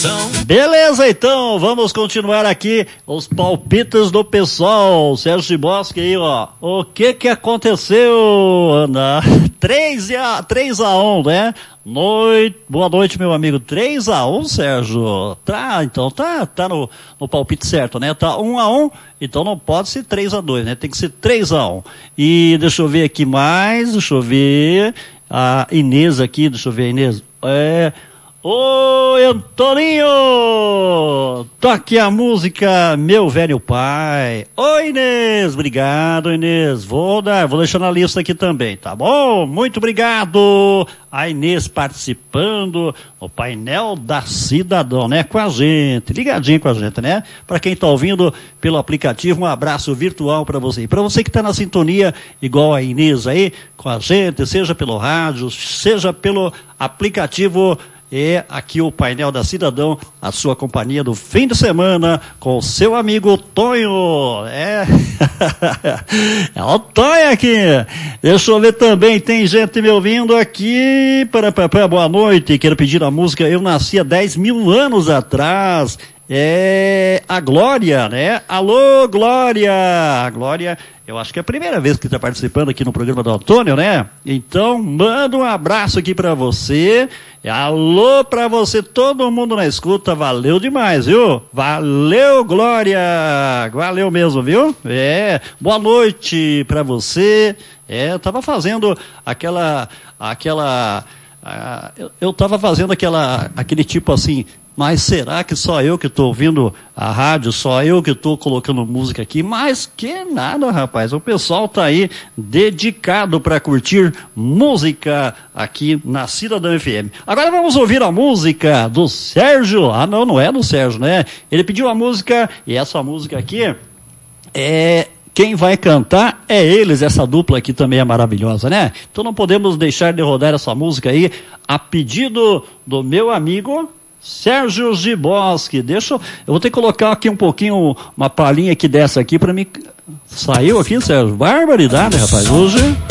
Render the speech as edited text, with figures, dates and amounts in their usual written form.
Beleza, então, vamos continuar aqui os palpites do pessoal. Sérgio Bosque aí, ó. O que aconteceu, Ana? 3-1, né? Boa noite, meu amigo. 3-1, Sérgio. Então tá no palpite certo, né? Tá 1-1, então não pode ser 3-2, né? Tem que ser 3-1. E deixa eu ver aqui mais, a Inês aqui, deixa eu ver a Inês. Oi, Antoninho! Toque a música Meu Velho Pai. Oi, Inês! Obrigado, Inês. Vou deixar na lista aqui também, tá bom? Muito obrigado! A Inês participando no painel da Cidadão, né? Com a gente, ligadinho com a gente, né? Para quem tá ouvindo pelo aplicativo, um abraço virtual para você. E para você que tá na sintonia, igual a Inês aí, com a gente, seja pelo rádio, seja pelo aplicativo. É aqui o painel da Cidadão, a sua companhia do fim de semana, com o seu amigo Tonho. É o Tonho aqui. Deixa eu ver também, tem gente me ouvindo aqui. Boa noite, quero pedir a música Eu Nasci há 10 mil anos atrás. É a Glória, né? Alô, Glória! A Glória, eu acho que é a primeira vez que está participando aqui no programa do Antônio, né? Então, manda um abraço aqui para você. Alô para você, todo mundo na escuta. Valeu demais, viu? Valeu, Glória! Valeu mesmo, viu? Boa noite para você. Eu tava fazendo eu tava fazendo aquele tipo assim, mas será que só eu que estou ouvindo a rádio, só eu que estou colocando música aqui? Mas que nada, rapaz, o pessoal tá aí dedicado para curtir música aqui na Cidadão FM. Agora vamos ouvir a música do Sérgio. Não é do Sérgio, né? Ele pediu a música, e essa música aqui quem vai cantar é eles, essa dupla aqui também é maravilhosa, né? Então não podemos deixar de rodar essa música aí, a pedido do meu amigo Sérgio Giboski. Eu vou ter que colocar aqui um pouquinho, uma palhinha aqui dessa aqui para mim. Saiu aqui, Sérgio? Barbaridade, rapaz. Hoje